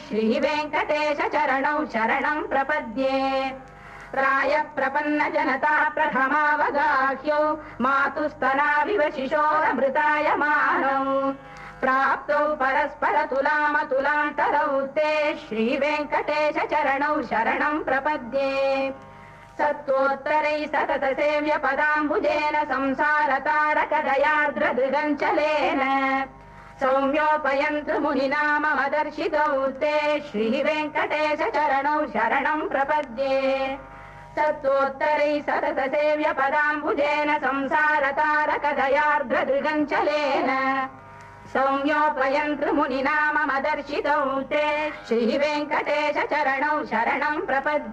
श्रीवेङ्कटेश चरणौ शरणं प्रपद्ये राय प्रपन्न जनता प्रथमावगाह्यौ मातुस्तनाविव शिशोरमृतायमानौ प्राप्तौ परस्पर तुलामतुलान्तरौ ते श्रीवेङ्कटेश चरणौ शरणं प्रपद्ये सत्त्वोत्तरै सतत सेव्य पदाम्बुजेन संसारतारकदयार्द्रदृगञ्चलेन सौम्योपयन्तु मुनिनामदर्शितौ ते श्रीवेङ्कटेश चरणौ शरणं प्रपद्ये सत्त्वोत्तरै सतत सेव्य पदाम्बुजेन संसारतारकदयार्द्रदृगञ्चलेन सौम्योपयन्तु मुनिनामदर्शितौ ते श्रीवेङ्कटेश चरणौ शरणं प्रपद्ये।